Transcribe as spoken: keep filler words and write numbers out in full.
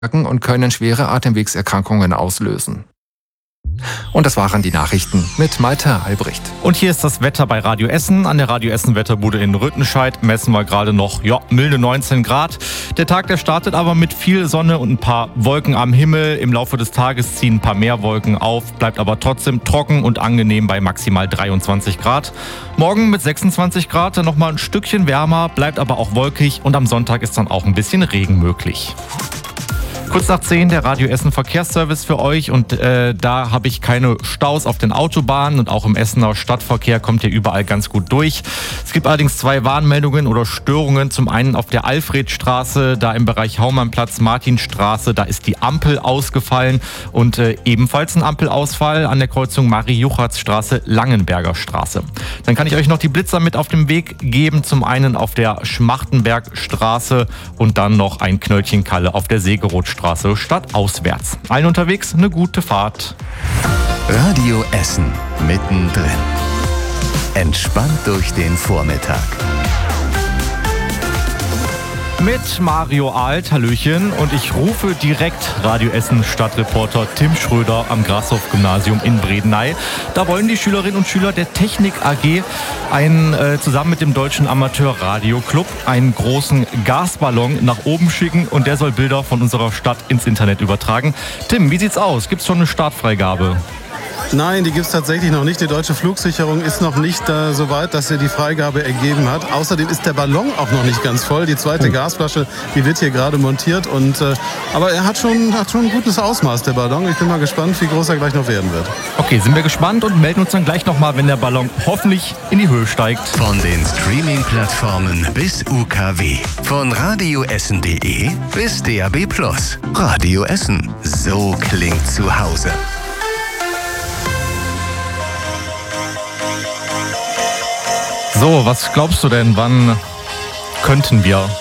und können schwere Atemwegserkrankungen auslösen. Und das waren die Nachrichten mit Malte Albrecht. Und hier ist das Wetter bei Radio Essen. An der Radio Essen Wetterbude in Rüttenscheid messen wir gerade noch ja, milde neunzehn Grad. Der Tag, der startet aber mit viel Sonne und ein paar Wolken am Himmel. Im Laufe des Tages ziehen ein paar mehr Wolken auf, bleibt aber trotzdem trocken und angenehm bei maximal dreiundzwanzig Grad. Morgen mit sechsundzwanzig Grad, dann nochmal ein Stückchen wärmer, bleibt aber auch wolkig und am Sonntag ist dann auch ein bisschen Regen möglich. Kurz nach zehn der Radio Essen Verkehrsservice für euch und äh, da habe ich keine Staus auf den Autobahnen und auch im Essener Stadtverkehr kommt ihr überall ganz gut durch. Es gibt allerdings zwei Warnmeldungen oder Störungen. Zum einen auf der Alfredstraße, da im Bereich Haumannplatz, Martinstraße, da ist die Ampel ausgefallen und äh, ebenfalls ein Ampelausfall an der Kreuzung Marie-Juchatz-Straße, Langenberger Straße. Dann kann ich euch noch die Blitzer mit auf den Weg geben. Zum einen auf der Schmachtenbergstraße und dann noch ein Knöllchenkalle auf der Segerothstraße. Straße stadtauswärts. Allen unterwegs eine gute Fahrt. Radio Essen mittendrin. Entspannt durch den Vormittag. Mit Mario Alt, Hallöchen, und ich rufe direkt Radio Essen Stadtreporter Tim Schröder am Grashof-Gymnasium in Bredeney. Da wollen die Schülerinnen und Schüler der Technik A G einen, äh, zusammen mit dem Deutschen Amateur-Radio-Club einen großen Gasballon nach oben schicken und der soll Bilder von unserer Stadt ins Internet übertragen. Tim, wie sieht's aus? Gibt's schon eine Startfreigabe? Nein, die gibt es tatsächlich noch nicht. Die deutsche Flugsicherung ist noch nicht äh, so weit, dass sie die Freigabe ergeben hat. Außerdem ist der Ballon auch noch nicht ganz voll. Die zweite oh. Gasflasche, die wird hier gerade montiert. Und, äh, aber er hat schon, hat schon ein gutes Ausmaß, der Ballon. Ich bin mal gespannt, wie groß er gleich noch werden wird. Okay, sind wir gespannt und melden uns dann gleich nochmal, wenn der Ballon hoffentlich in die Höhe steigt. Von den Streaming-Plattformen bis U K W. Von radioessen punkt de bis D A B Plus. Radio Essen. So klingt zu Hause. So, was glaubst du denn, wann könnten wir